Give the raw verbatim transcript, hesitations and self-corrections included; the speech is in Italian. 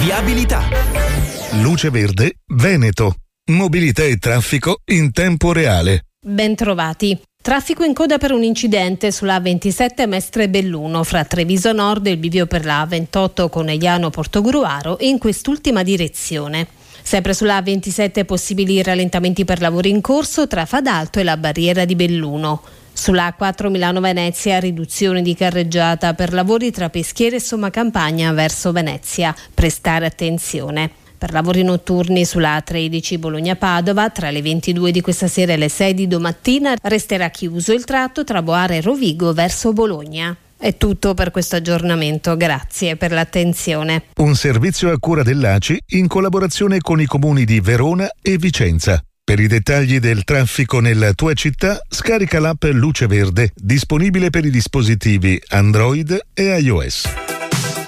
Viabilità. Luce Verde Veneto. Mobilità e traffico in tempo reale. Bentrovati. Traffico in coda per un incidente sulla A ventisette Mestre Belluno fra Treviso Nord e il bivio per la A ventotto Conegliano Portogruaro e in quest'ultima direzione. Sempre sulla A ventisette possibili rallentamenti per lavori in corso tra Fadalto e la barriera di Belluno. Sulla A quattro Milano-Venezia riduzione di carreggiata per lavori tra Peschiera e Sommacampagna verso Venezia. Prestare attenzione. Per lavori notturni sulla A tredici Bologna-Padova, tra le ventidue di questa sera e le sei di domattina, resterà chiuso il tratto tra Boara e Rovigo verso Bologna. È tutto per questo aggiornamento, grazie per l'attenzione. Un servizio a cura dell'A C I in collaborazione con i comuni di Verona e Vicenza. Per i dettagli del traffico nella tua città, scarica l'app Luce Verde, disponibile per i dispositivi Android e iOS.